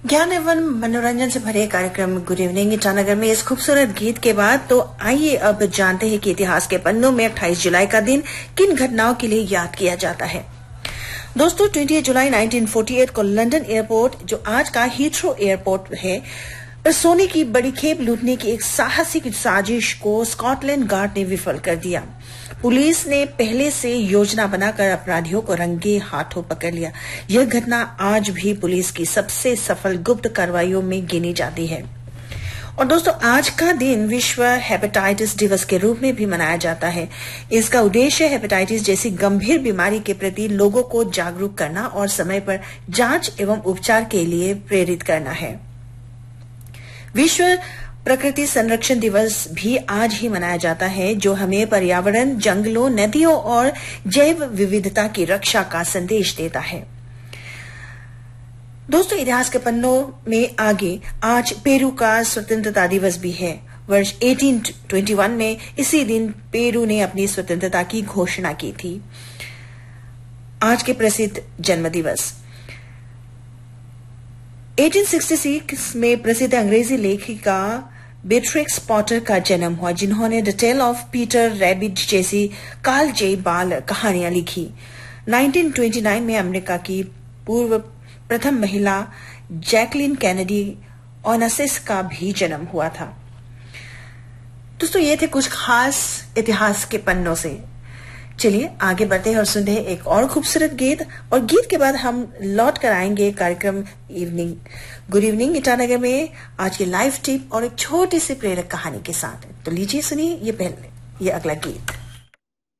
ज्ञान एवं मनोरंजन से भरे कार्यक्रम गुड इवनिंग ईटानगर में इस खूबसूरत गीत के बाद तो आइए अब जानते हैं कि इतिहास के पन्नों में 28 जुलाई का दिन किन घटनाओं के लिए याद किया जाता है। दोस्तों 28 जुलाई 1948 को लंदन एयरपोर्ट, जो आज का हीथ्रो एयरपोर्ट है, सोने की बड़ी खेप लूटने की एक साहसिक साजिश को स्कॉटलैंड गार्ड ने विफल कर दिया। पुलिस ने पहले से योजना बनाकर अपराधियों को रंगे हाथों पकड़ लिया। यह घटना आज भी पुलिस की सबसे सफल गुप्त कार्रवाइयों में गिनी जाती है। और दोस्तों आज का दिन विश्व हेपेटाइटिस दिवस के रूप में भी मनाया जाता है। इसका उद्देश्य हेपेटाइटिस जैसी गंभीर बीमारी के प्रति लोगों को जागरूक करना और समय पर जांच एवं उपचार के लिए प्रेरित करना है। विश्व प्रकृति संरक्षण दिवस भी आज ही मनाया जाता है, जो हमें पर्यावरण, जंगलों, नदियों और जैव विविधता की रक्षा का संदेश देता है। दोस्तों इतिहास के पन्नों में आगे आज पेरू का स्वतंत्रता दिवस भी है। वर्ष 1821 में इसी दिन पेरू ने अपनी स्वतंत्रता की घोषणा की थी। आज के प्रसिद्ध जन्म दिवस 1866 में प्रसिद्ध अंग्रेजी लेखिका बेट्रिक्स पॉटर का जन्म हुआ, जिन्होंने the tell of Peter rabbit जैसी काल जे बाल कहानियां लिखी। 1929 में अमेरिका की पूर्व प्रथम महिला जैकलिन कैनेडी ओनासिस का भी जन्म हुआ था। दोस्तों ये थे कुछ खास इतिहास के पन्नों से। चलिए आगे बढ़ते हैं और सुनते हैं एक और खूबसूरत गीत, और गीत के बाद हम लौट कर आएंगे कार्यक्रम गुड इवनिंग ईटानगर में आज की लाइव टिप और एक छोटी सी प्रेरक कहानी के साथ। तो लीजिए सुनिए ये अगला गीत।